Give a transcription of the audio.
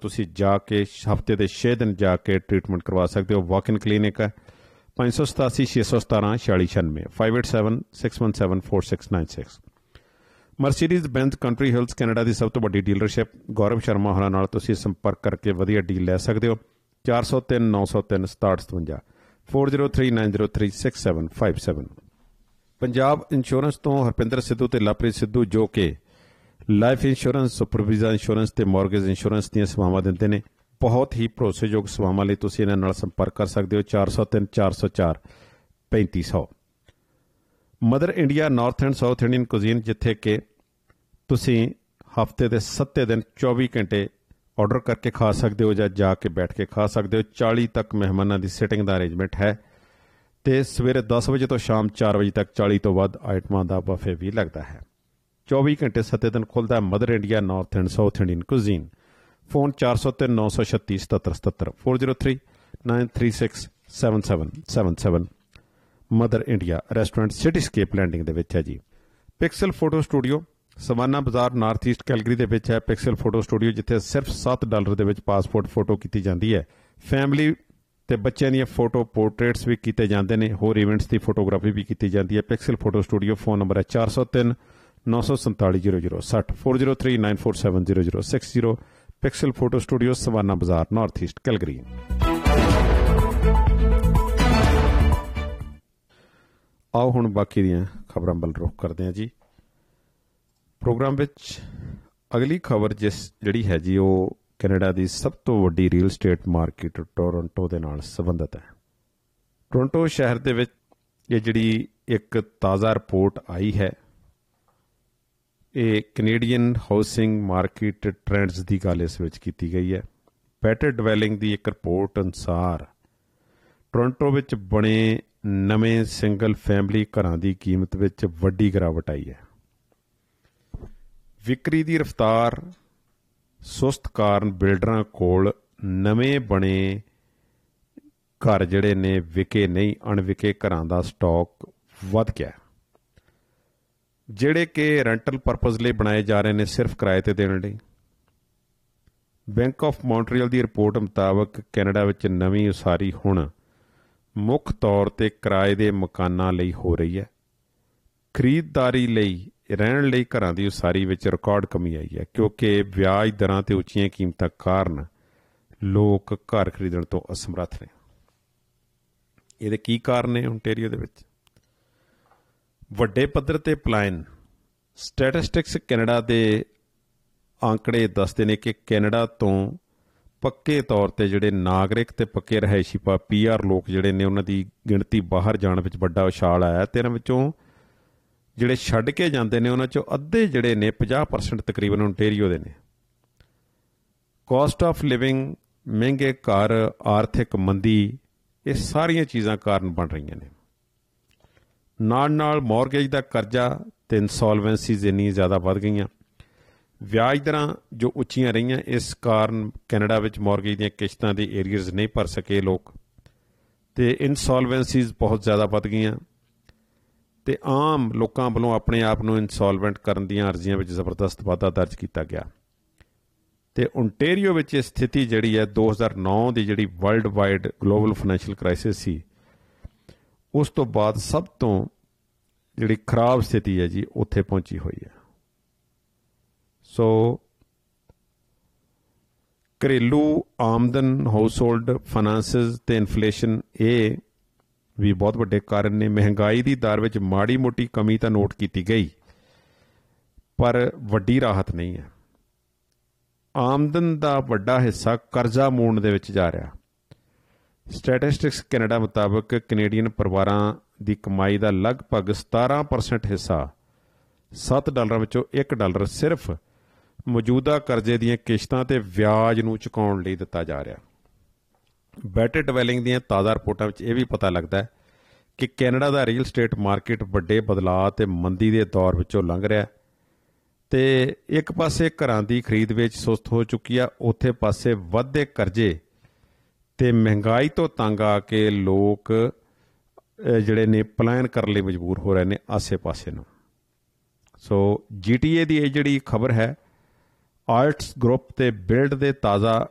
ਤੁਸੀਂ ਜਾ ਕੇ ਹਫ਼ਤੇ ਦੇ 6 ਦਿਨ ਜਾ ਕੇ ਟ੍ਰੀਟਮੈਂਟ ਕਰਵਾ ਸਕਦੇ ਹੋ। ਵਾਕ ਇਨ ਕਲੀਨਿਕ ਹੈ 587 617 4696 587-617-4696। ਮਰਸੀਡੀਜ਼ ਬੈਂਜ਼ ਕੰਟਰੀ ਹਿਲਸ ਕੈਨੇਡਾ ਦੀ ਸਭ ਤੋਂ ਵੱਡੀ ਡੀਲਰਸ਼ਿਪ ਗੌਰਵ ਸ਼ਰਮਾ ਹੋਰਾਂ ਨਾਲ ਤੁਸੀਂ ਸੰਪਰਕ ਕਰਕੇ ਵਧੀਆ ਡੀਲ ਲੈ ਸਕਦੇ ਹੋ। 403 903 6757 4039036757। ਪੰਜਾਬ ਇੰਸ਼ੋਰੈਂਸ ਤੋਂ ਹਰਪਿੰਦਰ ਸਿੱਧੂ ਤੇ ਲਵਪ੍ਰੀਤ ਸਿੱਧੂ ਜੋ ਕਿ ਲਾਈਫ ਇੰਸ਼ੋਰੈਂਸ, ਸੁਪਰਵੀਜ਼ਾ ਇੰਸ਼ੋਰੈਂਸ ਤੇ ਮੌਰਗੇਜ ਇੰਸ਼ੋਰੈਂਸ ਦੀਆਂ ਸੇਵਾਵਾਂ ਦਿੰਦੇ ਨੇ। ਬਹੁਤ ਹੀ ਭਰੋਸੇਯੋਗ ਸੇਵਾਵਾਂ ਲਈ ਤੁਸੀਂ ਇਹਨਾਂ ਨਾਲ ਸੰਪਰਕ ਕਰ ਸਕਦੇ ਹੋ। 403 404 3500। Mother India north and south Indian cuisine, ਜਿੱਥੇ ਕਿ ਤੁਸੀਂ ਹਫ਼ਤੇ ਦੇ 7 ਦਿਨ 24 ਘੰਟੇ ਆਰਡਰ ਕਰਕੇ ਖਾ ਸਕਦੇ ਹੋ ਜਾਂ ਜਾ ਕੇ ਬੈਠ ਕੇ ਖਾ ਸਕਦੇ ਹੋ। 40 ਤੱਕ ਮਹਿਮਾਨਾਂ ਦੀ ਸਿਟਿੰਗ ਦਾ ਅਰੇਂਜਮੈਂਟ ਹੈ ਅਤੇ ਸਵੇਰੇ 10 ਵਜੇ ਤੋਂ ਸ਼ਾਮ 4 ਵਜੇ ਤੱਕ 40 ਤੋਂ ਵੱਧ ਆਈਟਮਾਂ ਦਾ ਬਫੇ ਵੀ ਲੱਗਦਾ ਹੈ। 24 ਘੰਟੇ 7 ਦਿਨ ਖੁੱਲ੍ਹਦਾ mother India north and south Indian cuisine. Phone 403 936 7777 403 936 7777। Mother India restaurant ਸਿਟੀਸਕੇਪ landing ਦੇ ਵਿੱਚ ਹੈ ਜੀ। ਪਿਕਸਲ ਫੋਟੋ ਸਟੂਡੀਓ ਸਵਾਨਾ ਬਾਜ਼ਾਰ ਨਾਰਥ ਈਸਟ ਕੈਲਗਰੀ ਦੇ ਵਿੱਚ ਹੈ। ਪਿਕਸਲ ਫੋਟੋ ਸਟੂਡੀਓ ਜਿੱਥੇ ਸਿਰਫ $7 ਦੇ ਵਿੱਚ ਪਾਸਪੋਰਟ ਫੋਟੋ ਕੀਤੀ ਜਾਂਦੀ ਹੈ। ਫੈਮਿਲੀ ਤੇ ਬੱਚਿਆਂ ਦੀਆਂ ਫੋਟੋ ਪੋਰਟਰੇਟਸ ਵੀ ਕੀਤੇ ਜਾਂਦੇ ਨੇ। ਹੋਰ ਇਵੈਂਟਸ ਦੀ ਫੋਟੋਗ੍ਰਾਫੀ ਵੀ ਕੀਤੀ ਜਾਂਦੀ ਹੈ। Pixel photo studio phone number ਹੈ 403 947 0060 403 947 0060। ਪਿਕਸਲ ਫੋਟੋ ਸਟੂਡੀਓ ਸਵਾਨਾ ਬਾਜ਼ਾਰ ਨਾਰਥ ਈਸਟ ਕੈਲਗਰੀ। ਆਓ ਹੁਣ ਬਾਕੀ ਦੀਆਂ ਖਬਰਾਂ ਵੱਲ ਰੁਖ ਕਰਦੇ ਹਾਂ ਜੀ। ਪ੍ਰੋਗਰਾਮ ਵਿੱਚ ਅਗਲੀ ਖਬਰ ਜਿਹੜੀ ਹੈ ਜੀ ਉਹ ਕੈਨੇਡਾ ਦੀ ਸਭ ਤੋਂ ਵੱਡੀ ਰੀਅਲ ਸਟੇਟ ਮਾਰਕੀਟ ਟੋਰੰਟੋ ਦੇ ਨਾਲ ਸੰਬੰਧਿਤ ਹੈ। ਟੋਰੰਟੋ ਸ਼ਹਿਰ ਦੇ ਵਿੱਚ ਇਹ ਜਿਹੜੀ ਇੱਕ ਤਾਜ਼ਾ ਰਿਪੋਰਟ ਆਈ ਹੈ, ਇਹ ਕੈਨੇਡੀਅਨ ਹਾਊਸਿੰਗ ਮਾਰਕੀਟ ਟ੍ਰੈਂਡਸ ਦੀ ਗੱਲ ਇਸ ਵਿੱਚ ਕੀਤੀ ਗਈ ਹੈ। ਬੈਟਰ ਡਿਵੈਲਿੰਗ ਦੀ ਇੱਕ ਰਿਪੋਰਟ ਅਨੁਸਾਰ ਟੋਰੰਟੋ ਵਿੱਚ ਬਣੇ ਨਵੇਂ ਸਿੰਗਲ ਫੈਮਿਲੀ ਘਰਾਂ ਦੀ ਕੀਮਤ ਵਿੱਚ ਵੱਡੀ ਗਿਰਾਵਟ ਆਈ ਹੈ। ਵਿਕਰੀ ਦੀ ਰਫ਼ਤਾਰ ਸੁਸਤ ਕਾਰਨ ਬਿਲਡਰਾਂ ਕੋਲ ਨਵੇਂ ਬਣੇ ਘਰ ਜਿਹੜੇ ਨੇ ਵਿਕੇ ਨਹੀਂ, ਅਣਵਿਕੇ ਘਰਾਂ ਦਾ ਸਟਾਕ ਵੱਧ ਗਿਆ, ਜਿਹੜੇ ਕਿ ਰੈਂਟਲ ਪਰਪਸ ਲਈ ਬਣਾਏ ਜਾ ਰਹੇ ਨੇ ਸਿਰਫ ਕਿਰਾਏ 'ਤੇ ਦੇਣ ਲਈ। Bank of Montreal the report ਮੁਤਾਬਕ ਕੈਨੇਡਾ ਵਿੱਚ ਨਵੀਂ ਉਸਾਰੀ ਹੁਣ ਮੁੱਖ ਤੌਰ 'ਤੇ ਕਿਰਾਏ ਦੇ ਮਕਾਨਾਂ ਲਈ ਹੋ ਰਹੀ ਹੈ। ਖਰੀਦਦਾਰੀ ਲਈ ਰਹਿਣ ਲਈ ਘਰਾਂ ਦੀ ਉਸਾਰੀ ਵਿੱਚ ਰਿਕਾਰਡ ਕਮੀ ਆਈ ਹੈ ਕਿਉਂਕਿ ਵਿਆਜ ਦਰਾਂ ਤੇ ਉੱਚੀਆਂ ਕੀਮਤਾਂ ਕਾਰਨ ਲੋਕ ਘਰ ਖਰੀਦਣ ਤੋਂ ਅਸਮਰੱਥ ਨੇ। ਇਹਦੇ ਕੀ ਕਾਰਨ ਨੇ ਓਨਟਾਰੀਓ ਦੇ ਵਿੱਚ? ਵੱਡੇ ਪੱਧਰ 'ਤੇ ਪਲਾਇਨ। ਸਟੈਟਿਸਟਿਕਸ ਕੈਨੇਡਾ ਦੇ ਆંકੜੇ ਦੱਸਦੇ ਨੇ ਕਿ ਕੈਨੇਡਾ ਤੋਂ ਪੱਕੇ ਤੌਰ 'ਤੇ ਜਿਹੜੇ ਨਾਗਰਿਕ ਤੇ ਪੱਕੇ ਰਿਹਾਇਸ਼ੀ PR ਲੋਕ ਜਿਹੜੇ ਨੇ ਉਹਨਾਂ ਦੀ ਗਿਣਤੀ ਬਾਹਰ ਜਾਣ ਵਿੱਚ ਵੱਡਾ ਉਛਾਲ ਆਇਆ ਅਤੇ ਇਹਨਾਂ ਵਿੱਚੋਂ ਜਿਹੜੇ ਛੱਡ ਕੇ ਜਾਂਦੇ ਨੇ ਉਹਨਾਂ 'ਚੋਂ ਅੱਧੇ ਜਿਹੜੇ ਨੇ 50% ਤਕਰੀਬਨ ਓਨਟਾਰੀਓ ਦੇ ਨੇ। ਕਾਸਟ ਆਫ ਲਿਵਿੰਗ, ਮਹਿੰਗੇ ਘਰ, ਆਰਥਿਕ ਮੰਦੀ, ਇਹ ਸਾਰੀਆਂ ਚੀਜ਼ਾਂ ਕਾਰਨ ਬਣ ਰਹੀਆਂ ਨੇ। ਨਾਲ ਨਾਲ ਮੌਰਗੇਜ ਦਾ ਕਰਜ਼ਾ ਤੇ ਇਨਸੋਲਵੈਂਸੀਜ਼ ਇੰਨੀਆਂ ਜ਼ਿਆਦਾ ਵੱਧ ਗਈਆਂ। ਵਿਆਜ ਦਰਾਂ ਜੋ ਉੱਚੀਆਂ ਰਹੀਆਂ, ਇਸ ਕਾਰਨ ਕੈਨੇਡਾ ਵਿੱਚ ਮੌਰਗੇਜ ਦੀਆਂ ਕਿਸ਼ਤਾਂ ਦੇ ਏਰੀਅਰਜ਼ ਨਹੀਂ ਭਰ ਸਕੇ ਲੋਕ, ਅਤੇ ਇਨਸੋਲਵੈਂਸੀਜ਼ ਬਹੁਤ ਜ਼ਿਆਦਾ ਵੱਧ ਗਈਆਂ ਅਤੇ ਆਮ ਲੋਕਾਂ ਵੱਲੋਂ ਆਪਣੇ ਆਪ ਨੂੰ ਇਨਸੋਲਵੈਂਟ ਕਰਨ ਦੀਆਂ ਅਰਜ਼ੀਆਂ ਵਿੱਚ ਜ਼ਬਰਦਸਤ ਵਾਧਾ ਦਰਜ ਕੀਤਾ ਗਿਆ। ਅਤੇ ਓਨਟਾਰੀਓ ਵਿੱਚ ਇਹ ਸਥਿਤੀ ਜਿਹੜੀ ਹੈ 2009 ਦੀ ਜਿਹੜੀ world wide global financial crisis ਸੀ, ਉਸ ਤੋਂ ਬਾਅਦ ਸਭ ਤੋਂ ਜਿਹੜੀ ਖਰਾਬ ਸਥਿਤੀ ਹੈ ਜੀ ਉੱਥੇ ਪਹੁੰਚੀ ਹੋਈ ਹੈ। ਸੋ ਘਰੇਲੂ ਆਮਦਨ, ਹਾਊਸਹੋਲਡ ਫਾਈਨਾਂਸਿਸ ਅਤੇ ਇਨਫਲੇਸ਼ਨ ਇਹ ਵੀ ਬਹੁਤ ਵੱਡੇ ਕਾਰਨ ਨੇ। ਮਹਿੰਗਾਈ ਦੀ ਦਰ ਵਿੱਚ ਮਾੜੀ ਮੋਟੀ ਕਮੀ ਤਾਂ ਨੋਟ ਕੀਤੀ ਗਈ ਪਰ ਵੱਡੀ ਰਾਹਤ ਨਹੀਂ ਹੈ। ਆਮਦਨ ਦਾ ਵੱਡਾ ਹਿੱਸਾ ਕਰਜ਼ਾ ਮੋੜਨ ਦੇ ਵਿੱਚ ਜਾ ਰਿਹਾ। ਸਟੈਟਿਸਟਿਕਸ ਕੈਨੇਡਾ ਮੁਤਾਬਕ ਕੈਨੇਡੀਅਨ ਪਰਿਵਾਰਾਂ ਦੀ ਕਮਾਈ ਦਾ ਲਗਭਗ 17% ਹਿੱਸਾ $7 ਵਿੱਚੋਂ $1 ਸਿਰਫ ਮੌਜੂਦਾ ਕਰਜ਼ੇ ਦੀਆਂ ਕਿਸ਼ਤਾਂ ਤੇ ਵਿਆਜ ਨੂੰ ਚੁਕਾਉਣ ਲਈ ਦਿੱਤਾ ਜਾ ਰਿਹਾ। ਬੈਟਰ ਡਿਵੈਲਿੰਗ ਦੀਆਂ ਤਾਜ਼ਾ ਰਿਪੋਰਟਾਂ ਵਿੱਚ ਇਹ ਵੀ ਪਤਾ ਲੱਗਦਾ ਹੈ ਕਿ ਕੈਨੇਡਾ ਦਾ ਰੀਅਲ ਸਟੇਟ ਮਾਰਕੀਟ ਵੱਡੇ ਬਦਲਾਅ ਅਤੇ ਮੰਦੀ ਦੇ ਦੌਰ ਵਿੱਚੋਂ ਲੰਘ ਰਿਹਾ ਅਤੇ ਇੱਕ ਪਾਸੇ ਘਰਾਂ ਦੀ ਖਰੀਦ ਵੇਚ ਸੁਸਤ ਹੋ ਚੁੱਕੀ ਆ, ਉੱਥੇ ਪਾਸੇ ਵੱਧਦੇ ਕਰਜ਼ੇ ਅਤੇ ਮਹਿੰਗਾਈ ਤੋਂ ਤੰਗ ਆ ਕੇ ਲੋਕ ਜਿਹੜੇ ਨੇ ਪਲਾਇਨ ਕਰਨ ਲਈ ਮਜਬੂਰ ਹੋ ਰਹੇ ਨੇ ਆਸੇ ਪਾਸੇ ਨੂੰ। ਸੋ GTA ਦੀ ਇਹ ਜਿਹੜੀ ਖਬਰ ਹੈ, ਆਰਟਸ ਗਰੁੱਪ ਤੇ ਬਿਲਡ ਦੇ ਤਾਜ਼ਾ